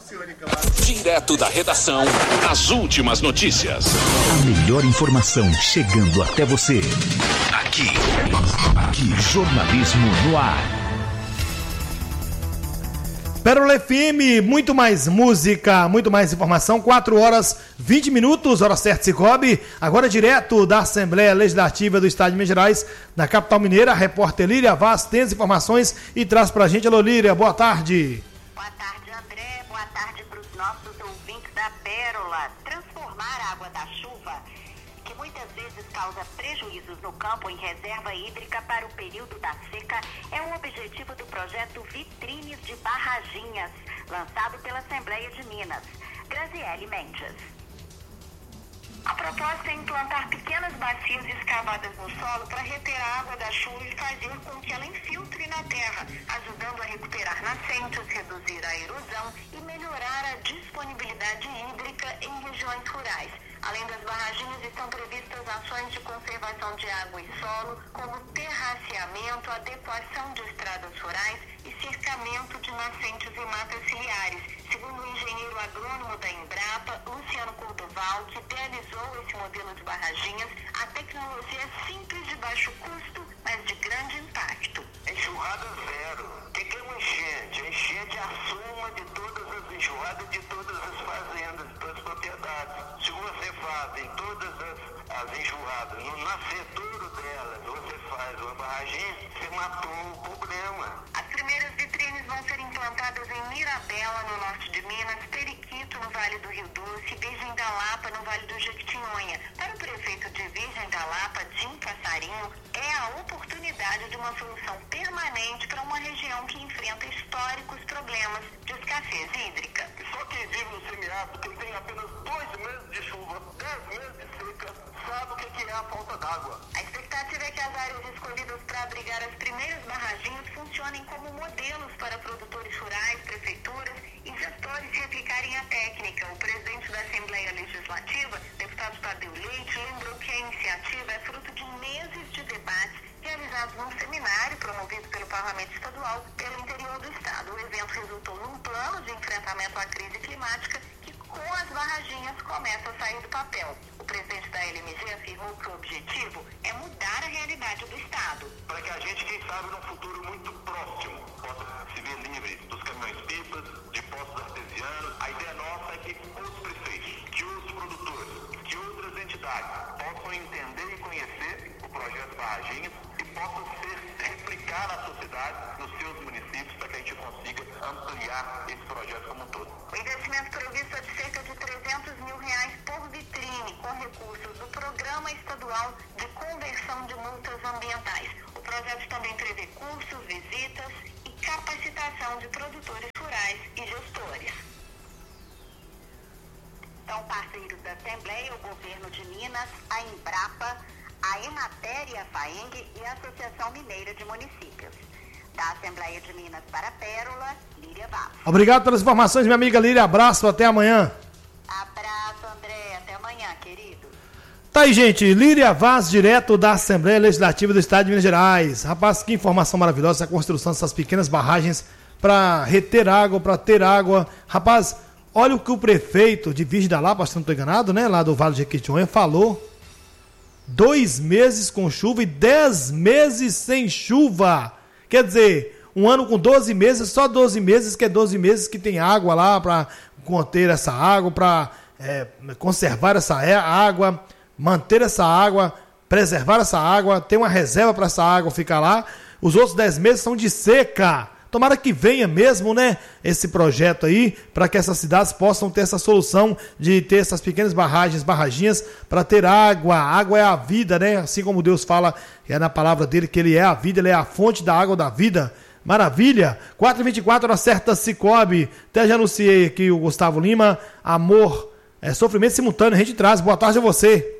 Direto da redação, as últimas notícias. A melhor informação chegando até você. Aqui, jornalismo no ar. Pérola FM, muito mais música, muito mais informação, 4h20, hora certa Cicobi, agora direto da Assembleia Legislativa do Estado de Minas Gerais, na capital mineira, a repórter Líria Vaz tem as informações e traz pra gente. Alô Líria, boa tarde. Boa tarde, André, boa tarde para os nossos ouvintes da Pérola. Transformar a água da chuva, que muitas vezes causa prejuízos no campo em reserva hídrica para o período da seca, é o objetivo do projeto Vitrines de Barraginhas, lançado pela Assembleia de Minas. Graziele Mendes. A proposta é implantar pequenas bacias escavadas no solo para reter a água da chuva e fazer com que ela infiltre na terra, ajudando a recuperar nascentes, reduzir a erosão e melhorar a disponibilidade hídrica em regiões rurais. Além das barraginhas, estão previstas ações de conservação de água e solo, como terraceamento, adequação de estradas rurais e cercamento de nascentes e matas ciliares. Segundo o engenheiro agrônomo da Embrapa, Luciano Cordoval, que idealizou esse modelo de barraginhas, a tecnologia é simples, de baixo custo, mas de grande impacto. Enxurrada zero. O que é uma enchente? A enchente é a soma de todas as enxurradas de todas as fazendas, de todas as propriedades. Se você faz em todas as enxurradas, no nascedouro delas, você faz uma barragem, você matou o problema. As primeiras vitrines vão ser implantadas em Mirabela, no norte de Minas, Periquito, no Vale do Rio Doce, Virgem da Lapa, no Vale do Jequitinhonha. Para o prefeito de Virgem da Lapa, Jim Passarinho, é a oportunidade de uma solução permanente para uma região que enfrenta históricos problemas de escassez hídrica. Só quem vive no semiárido, quem tem apenas 2 meses de chuva, 10 meses de seca, sabe o que é a falta d'água. A expectativa é que as áreas escolhidas para abrigar as primeiras barraginhas funcionem como modelos para produtores rurais, prefeituras e gestores replicarem a técnica. O presidente da Assembleia Legislativa, deputado Tadeu Leite, lembrou que a iniciativa é fruto de meses de debates realizados num seminário promovido pelo Parlamento Estadual pelo interior do Estado. O evento resultou num plano de enfrentamento à crise climática que, com as barraginhas, começa a sair do papel. O presidente da LMG afirmou que o objetivo é mudar a realidade do Estado. Para que a gente, quem sabe, num futuro muito próximo, possa se ver livre dos caminhões-pipas, de poços artesianos. A ideia nossa é que os prefeitos, que os produtores, que outras entidades possam entender e conhecer o projeto Barraginhas e possam ser replicar na sociedade, nos seus municípios, para que a gente consiga ampliar esse projeto como um todo. O investimento previsto é de cerca de R$300 mil por vitrine, com recursos do Programa Estadual de Conversão de Multas Ambientais. O projeto também prevê cursos, visitas e capacitação de produtores rurais e gestores. São parceiros da Assembleia, o Governo de Minas, a Embrapa, a Emater e a FAENG e a Associação Mineira de Municípios. Da Assembleia de Minas para a Pérola, Líria Vaz. Obrigado pelas informações, minha amiga Líria. Abraço, até amanhã. Abraço, André. Até amanhã, querido. Tá aí, gente. Líria Vaz, direto da Assembleia Legislativa do Estado de Minas Gerais. Rapaz, que informação maravilhosa, essa construção dessas pequenas barragens para reter água, para ter água. Rapaz, olha o que o prefeito de Virgem da Lapa, se não estou enganado, né, lá do Vale de Jequitinhonha, falou. 2 meses com chuva e 10 meses sem chuva. Quer dizer, um ano com 12 meses, só 12 meses, que é 12 meses que tem água lá para conter essa água, para conservar essa água, manter essa água, preservar essa água, ter uma reserva para essa água ficar lá. Os outros 10 meses são de seca. Tomara que venha mesmo, né, esse projeto aí, para que essas cidades possam ter essa solução de ter essas pequenas barraginhas para ter água. A água é a vida, né? Assim como Deus fala, é na palavra dele que ele é a vida, ele é a fonte da água da vida. Maravilha! 4h24, hora certa, Cicobi. Até já anunciei aqui o Gustavo Lima. Amor, sofrimento simultâneo, a gente traz. Boa tarde a você.